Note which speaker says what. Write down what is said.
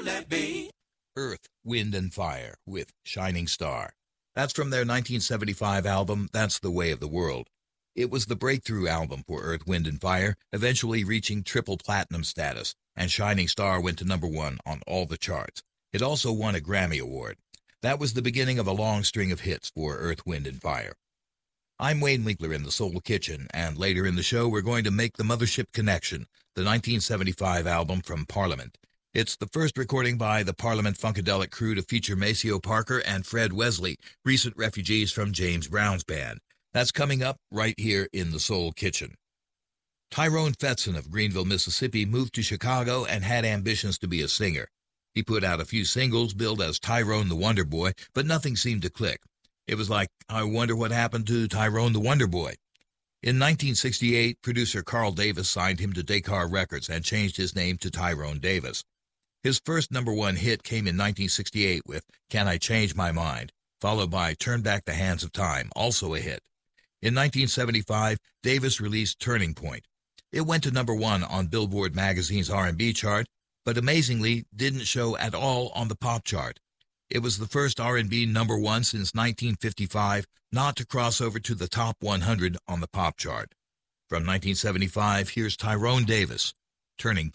Speaker 1: Earth, Wind and Fire with Shining Star. That's from their 1975 album, That's the Way of the World. It was the breakthrough album for Earth, Wind and Fire, eventually reaching triple platinum status, and Shining Star went to #1 on all the charts. It also won a Grammy Award. That was the beginning of a long string of hits for Earth, Wind and Fire. I'm Wayne Winkler in the Soul Kitchen, and later in the show we're going to make the Mothership Connection, the 1975 album from Parliament. It's the first recording by the Parliament Funkadelic crew to feature Maceo Parker and Fred Wesley, recent refugees from James Brown's band. That's coming up right here in the Soul Kitchen. Tyrone Fetson of Greenville, Mississippi, moved to Chicago and had ambitions to be a singer. He put out a few singles billed as Tyrone the Wonder Boy, but nothing seemed to click. It was like, I wonder what happened to Tyrone the Wonder Boy. In 1968, producer Carl Davis signed him to Dakar Records and changed his name to Tyrone Davis. His first #1 hit came in 1968 with Can I Change My Mind, followed by Turn Back the Hands of Time, also a hit. In 1975, Davis released Turning Point. It went to #1 on Billboard magazine's R&B chart, but amazingly didn't show at all on the pop chart. It was the first R&B #1 since 1955 not to cross over to the top 100 on the pop chart. From 1975, here's Tyrone Davis, Turning